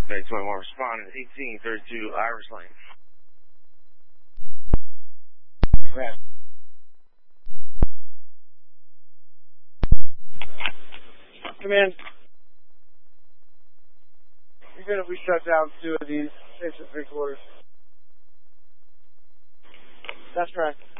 Bay 21 responding 1832 Iris Lane. Command. Command. Even if we shut down 2 of these, it's at 3/4. That's correct.